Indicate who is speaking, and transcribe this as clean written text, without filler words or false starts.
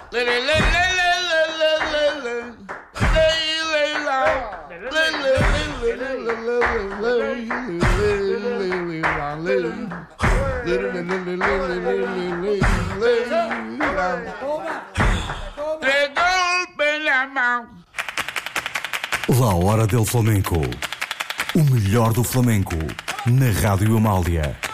Speaker 1: La Hora del Flamenco. O melhor do flamenco na Rádio Amália.